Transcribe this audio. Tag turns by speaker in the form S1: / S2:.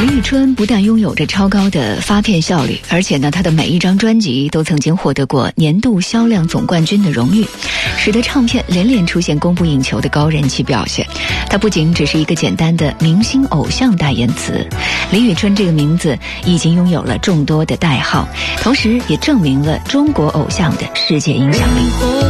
S1: 李宇春不但拥有着超高的发片效率，而且呢，她的每一张专辑都曾经获得过年度销量总冠军的荣誉，使得唱片连连出现供不应求的高人气表现。她不仅只是一个简单的明星偶像代言词，李宇春这个名字已经拥有了众多的代号，同时也证明了中国偶像的世界影响力。